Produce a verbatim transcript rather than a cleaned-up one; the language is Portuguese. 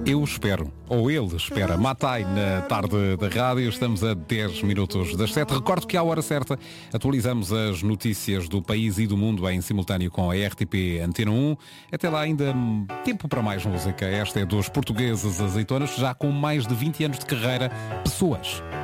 Eu espero, ou ele espera. Matai na tarde da rádio, estamos a dez minutos das sete. Recordo que à hora certa atualizamos as notícias do país e do mundo em simultâneo com a R T P Antena um. Até lá ainda tempo para mais música. Esta é dos portugueses Azeitonas, já com mais de vinte anos de carreira. Pessoas.